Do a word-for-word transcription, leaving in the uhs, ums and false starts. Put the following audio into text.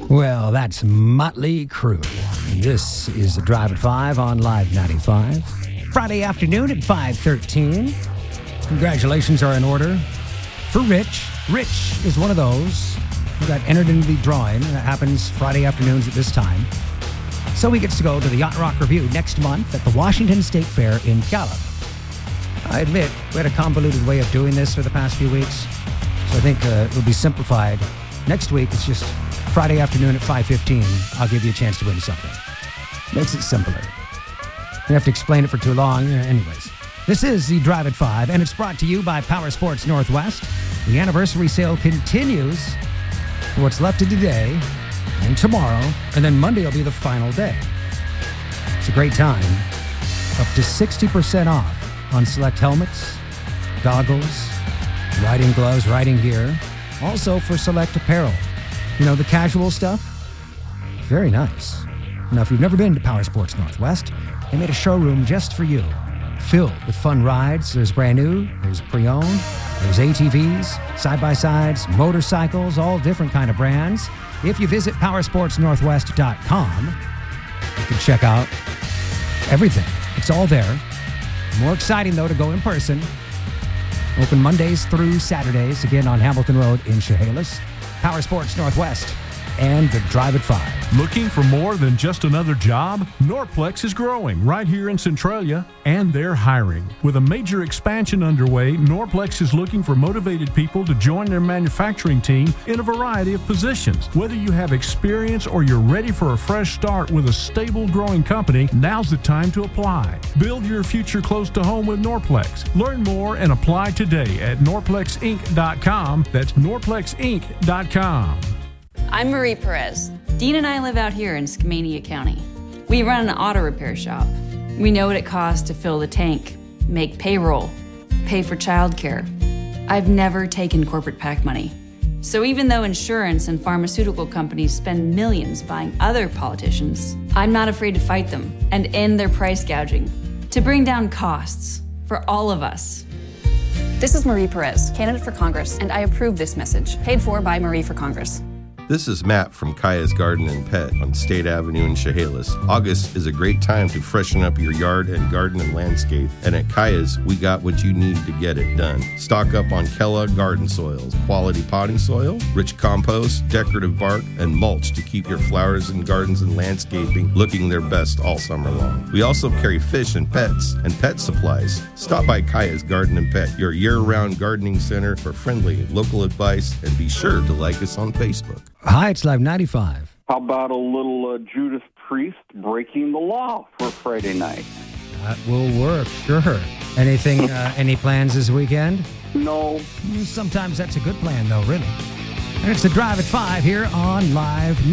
Well, that's Motley Crue. This is the Drive at five on Live ninety-five. Friday afternoon at five thirteen. Congratulations are in order for Rich. Rich is one of those who got entered into the drawing. That happens Friday afternoons at this time. So he gets to go to the Yacht Rock Review next month at the Washington State Fair in Gallup. I admit, we had a convoluted way of doing this for the past few weeks, so I think uh, it'll be simplified. Next week, it's just Friday afternoon at five fifteen. I'll give you a chance to win something. Makes it simpler. You have to explain it for too long. Anyways, this is the Drive at five, and it's brought to you by Power Sports Northwest. The anniversary sale continues for what's left of today and tomorrow, and then Monday will be the final day. It's a great time. Up to sixty percent off on select helmets, goggles, riding gloves, riding gear. Also for select apparel. You know, the casual stuff? Very nice. Now, if you've never been to Power Sports Northwest, they made a showroom just for you, filled with fun rides. There's brand new, there's pre-owned, there's A T Vs, side-by-sides, motorcycles, all different kind of brands. If you visit power sports northwest dot com, you can check out everything. It's all there. More exciting, though, to go in person. Open Mondays through Saturdays, again on Hamilton Road in Chehalis. Power Sports Northwest and the Drive at five. Looking for more than just another job? Norplex is growing right here in Centralia, and they're hiring. With a major expansion underway, Norplex is looking for motivated people to join their manufacturing team in a variety of positions. Whether you have experience or you're ready for a fresh start with a stable, growing company, now's the time to apply. Build your future close to home with Norplex. Learn more and apply today at norplex inc dot com. That's norplex inc dot com. I'm Marie Perez. Dean and I live out here in Skamania County. We run an auto repair shop. We know what it costs to fill the tank, make payroll, pay for childcare. I've never taken corporate PAC money. So even though insurance and pharmaceutical companies spend millions buying other politicians, I'm not afraid to fight them and end their price gouging to bring down costs for all of us. This is Marie Perez, candidate for Congress, and I approve this message, paid for by Marie for Congress. This is Matt from Kaya's Garden and Pet on State Avenue in Chehalis. August is a great time to freshen up your yard and garden and landscape, and at Kaya's, we got what you need to get it done. Stock up on Kellogg garden soils, quality potting soil, rich compost, decorative bark, and mulch to keep your flowers and gardens and landscaping looking their best all summer long. We also carry fish and pets and pet supplies. Stop by Kaya's Garden and Pet, your year-round gardening center for friendly local advice, and be sure to like us on Facebook. Hi, it's Live ninety-five. How about a little uh, Judas Priest breaking the law for Friday night? That will work, sure. Anything, uh, any plans this weekend? No. Sometimes that's a good plan, though, really. And it's the Drive at five here on Live